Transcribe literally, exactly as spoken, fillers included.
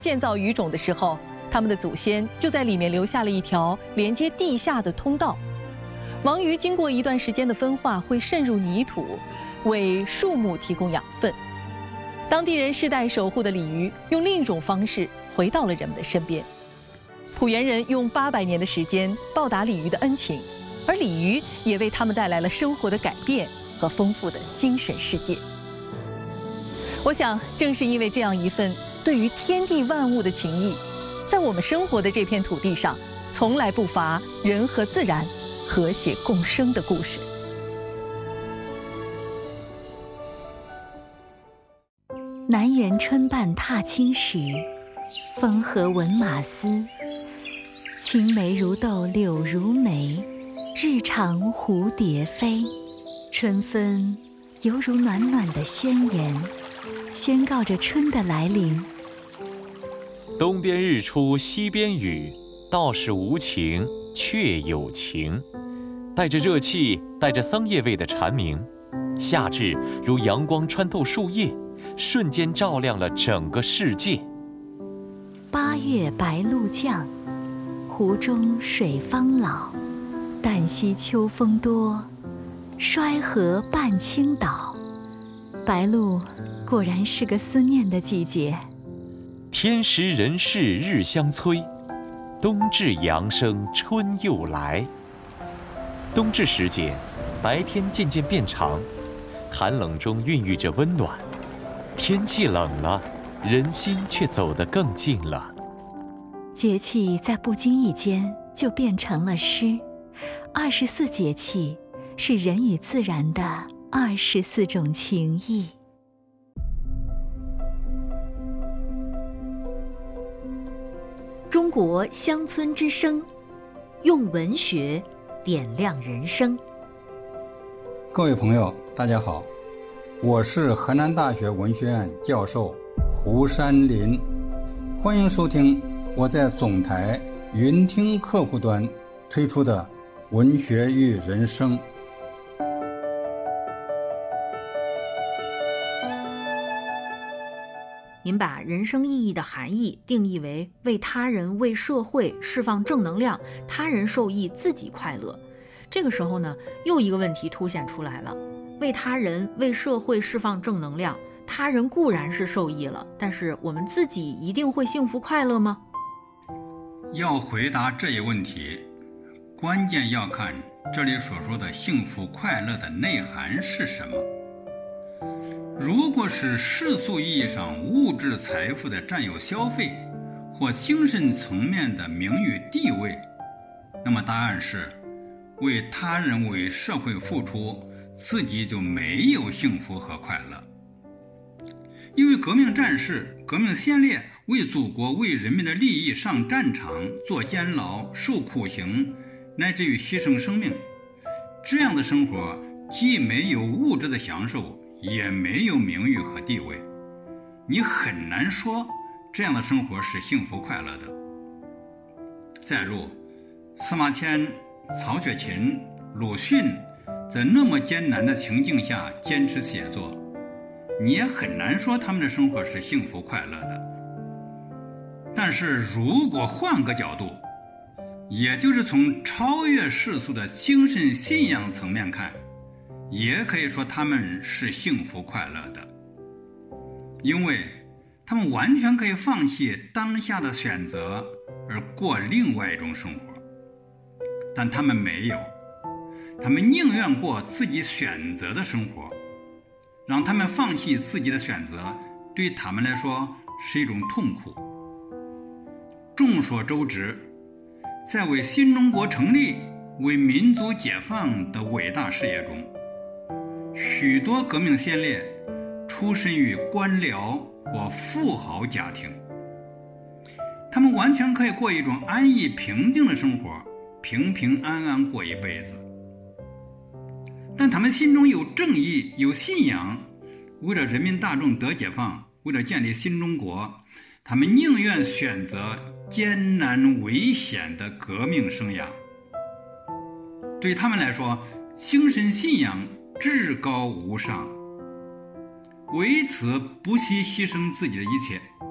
建造鱼种的时候，他们的祖先就在里面留下了一条连接地下的通道。王鱼经过一段时间的分化，会渗入泥土，为树木提供养分。当地人世代守护的鲤鱼，用另一种方式回到了人们的身边。浦原人用八百年的时间报答鲤鱼的恩情，而鲤鱼也为他们带来了生活的改变和丰富的精神世界。我想，正是因为这样一份对于天地万物的情谊，在我们生活的这片土地上，从来不乏人和自然和谐共生的故事。 南园春半踏青时，风和闻马嘶。青梅如豆柳如眉，日长蝴蝶飞。春分犹如暖暖的宣言，宣告着春的来临。 东边日出西边雨，道是无晴却有晴。带着热气，带着桑叶味的蝉鸣，夏至如阳光穿透树叶，瞬间照亮了整个世界。 八月白露降，湖中水方老。旦夕秋风多，衰河半倾倒。白露果然是个思念的季节。 天时人事日相催，冬至阳生春又来。冬至时节，白天渐渐变长，寒冷中孕育着温暖。天气冷了，人心却走得更近了。 节气在不经意间就变成了诗。二十四节气是人与自然的二十四种情谊。 中国乡村之声，用文学点亮人生。 各位朋友，大家好，我是河南大学文学院教授胡山林，欢迎收听我在总台云听客户端推出的文学与人生。 您把人生意义的含义定义为为他人、为社会释放正能量，他人受益，自己快乐。这个时候呢，又一个问题凸显出来了：为他人、为社会释放正能量，他人固然是受益了，但是我们自己一定会幸福快乐吗？ 要回答这一问题，关键要看这里所说的幸福快乐的内涵是什么。如果是世俗意义上物质财富的占有消费，或精神层面的名誉地位，那么答案是为他人为社会付出，自己就没有幸福和快乐。因为革命战士、革命先烈为祖国为人民的利益上战场、做监牢、受苦刑，乃至于牺牲生命，这样的生活既没有物质的享受，也没有名誉和地位，你很难说这样的生活是幸福快乐的。再如司马迁、曹雪芹、鲁迅在那么艰难的情境下坚持写作，你也很难说他们的生活是幸福快乐的。但是如果换个角度，也就是从超越世俗的精神信仰层面看，也可以说他们是幸福快乐的，因为他们完全可以放弃当下的选择而过另外一种生活。但他们没有，他们宁愿过自己选择的生活。让他们放弃自己的选择，对他们来说是一种痛苦。众所周知，在为新中国成立、为民族解放的伟大事业中，许多革命先烈出身于官僚或富豪家庭，他们完全可以过一种安逸平静的生活，平平安安过一辈子。但他们心中有正义，有信仰，为了人民大众得解放，为了建立新中国，他们宁愿选择艰难危险的革命生涯。对他们来说，精神信仰至高无上，为此不惜牺牲自己的一切。